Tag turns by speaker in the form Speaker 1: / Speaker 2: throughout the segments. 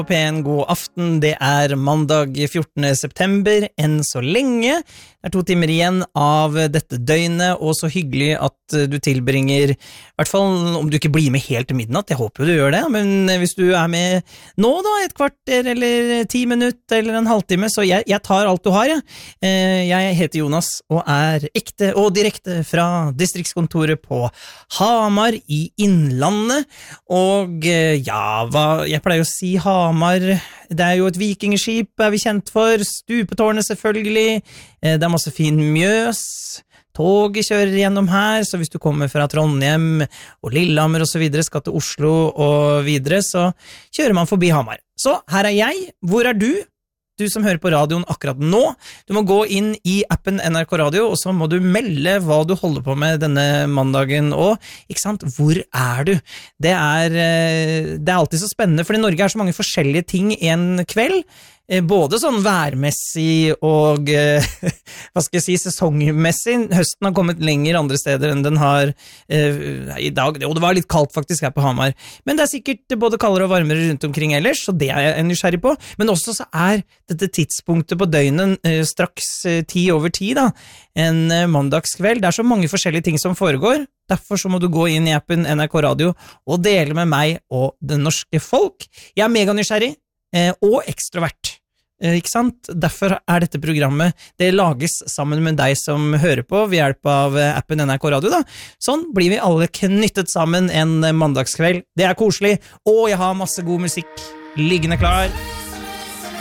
Speaker 1: På P1, god aften, det mandag 14. september, enn så lenge. Det 2 timer igjen av dette døgnet, og så hyggelig at du tilbringer, I hvert fall om du ikke blir med helt til midnatt, jeg håper du gjør det, men hvis du med nå da, et kvarter eller 10 minutter eller en halvtime, så jeg tar alt du har, jeg. Jeg heter Jonas og ekte og direkte fra distriktskontoret på Hamar I Innlandet, og jeg pleier å si Hamar, det jo et vikingskip, vi kjent for, stupetårnet selvfølgelig, det masse fin mjøs, toget kjører gjennom her, så hvis du kommer fra Trondheim og Lillehammer og så videre, skal til Oslo og videre, så kjører man forbi Hamar. Så her jeg, hvor du? Du som hører på radioen akkurat nå, du må gå inn I appen NRK Radio, og så må du melde hva du holder på med denne mandagen, og, ikke sant, hvor du? Det alltid så spennende, fordi Norge så mange forskjellige ting en kveld, både sånn værmessig og, hva skal jeg si, sesongmessig. Høsten har kommet lenger andre steder enn den har I dag, og det var litt kaldt faktisk her på Hamar. Men det sikkert både kaldere og varmere rundt omkring ellers, så det jeg nysgjerrig på. Men også så dette tidspunktet på døgnet straks 10:10 da, en mandagskveld. Det så mange forskjellige ting som foregår. Derfor så må du gå inn I appen NRK Radio og dele med meg og det norske folk. Jeg mega nysgjerrig og ekstrovert. Ikke sant? Derfor dette programmet, det lages sammen med deg som hører på ved hjelp av appen NRK Radio da. Sånn blir vi alle knyttet sammen en mandagskveld. Det koselig, og jeg har masse god musikk liggende klar.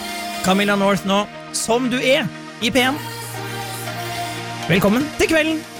Speaker 1: Camilla North nå, som du I P1. Velkommen til kvelden!